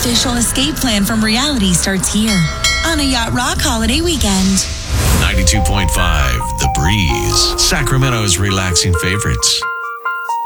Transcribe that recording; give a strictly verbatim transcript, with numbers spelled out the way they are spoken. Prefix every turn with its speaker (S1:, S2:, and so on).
S1: official escape plan from reality starts here on a Yacht Rock holiday weekend.
S2: ninety-two point five The Breeze, Sacramento's relaxing favorites.